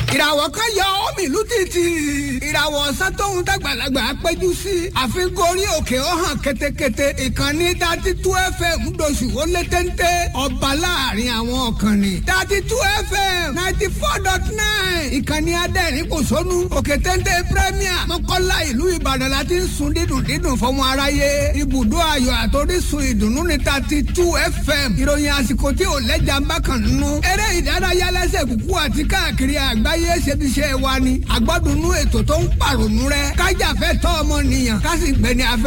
ìràwọ̀ kan yọ omi ìlú títì ìràwọ̀ ọ̀sán tóun dàgbàlagbà péjú sí àfikún orí òkè ó hàn ketekete ìkànnì 32 FM dòṣù ó lé téńté ọba láàrin àwọn ọ̀kànnì 32 FM 94.9 ìkànnì adẹ́rìn kò sónú òkè téńté premier mọ́kànlá ìlú ìbàdàn láti ń sun dídùn fọmọ aráyé ibùdó ayọ̀ àtòrísun ìdùnnú ní 32 FM ìròyìn àsìkò tí ò lẹ́jà ń bá kàn nínú eré ìdárayá lẹ́sẹ̀ kúkú àti káàkiri àgbáyé ṣebiṣẹ́ wa ni àgbọ́dúnú ètò tó ń pàrònú rẹ kájàfẹ́ tọ́ ọmọnìyàn ká sì gbẹni afẹ́.